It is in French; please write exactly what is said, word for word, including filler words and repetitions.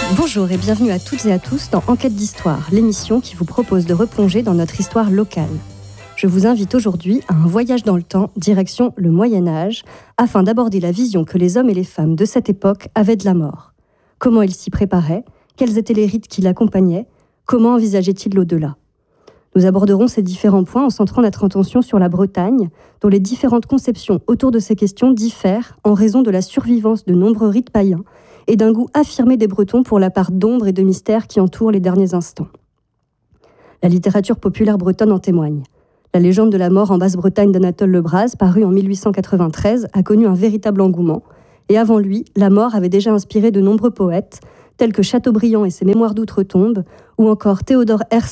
Bonjour et bienvenue à toutes et à tous dans Enquête d'Histoire, l'émission qui vous propose de replonger dans notre histoire locale. Je vous invite aujourd'hui à un voyage dans le temps, direction le Moyen-Âge, afin d'aborder la vision que les hommes et les femmes de cette époque avaient de la mort. Comment ils s'y préparaient, quels étaient les rites qui l'accompagnaient, comment envisageaient-ils l'au-delà. Nous aborderons ces différents points en centrant notre attention sur la Bretagne, dont les différentes conceptions autour de ces questions diffèrent en raison de la survivance de nombreux rites païens et d'un goût affirmé des Bretons pour la part d'ombre et de mystère qui entoure les derniers instants. La littérature populaire bretonne en témoigne. La légende de la mort en Basse-Bretagne d'Anatole Le Braz, parue en mille huit cent quatre-vingt-treize, a connu un véritable engouement, et avant lui, la mort avait déjà inspiré de nombreux poètes, tels que Chateaubriand et ses Mémoires d'outre-tombe, ou encore Théodore Herzl